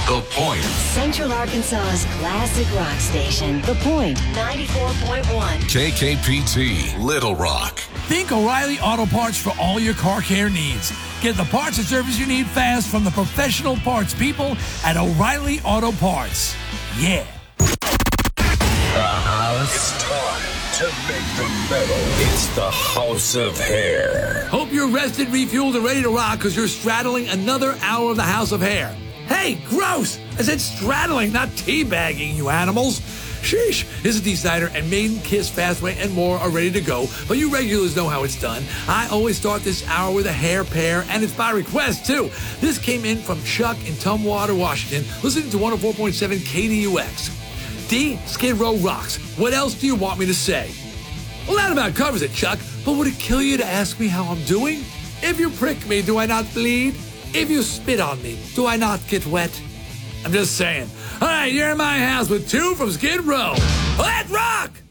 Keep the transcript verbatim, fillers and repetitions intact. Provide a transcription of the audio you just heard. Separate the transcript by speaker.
Speaker 1: The Point.
Speaker 2: Central Arkansas's classic rock station. The Point, ninety-four point one.
Speaker 1: K K P T, Little Rock.
Speaker 3: Think O'Reilly Auto Parts for all your car care needs. Get the parts and service you need fast from the professional parts people at O'Reilly Auto Parts. Yeah.
Speaker 1: It's time to make the metal. It's the House of Hair.
Speaker 3: Hope you're rested, refueled, and ready to rock because you're straddling another hour of the House of Hair. Hey, gross! I said straddling, not teabagging, you animals. Sheesh. Izzy Decider and Maiden Kiss Fastway and more are ready to go, but you regulars know how it's done. I always start this hour with a hair pair, and it's by request, too. This came in from Chuck in Tumwater, Washington, listening to one oh four point seven K D U X. D, Skid Row rocks. What else do you want me to say? Well, that about covers it, Chuck, but would it kill you to ask me how I'm doing? If you prick me, do I not bleed? If you spit on me, do I not get wet? I'm just saying. All right, you're in my house with two from Skid Row. Let's rock!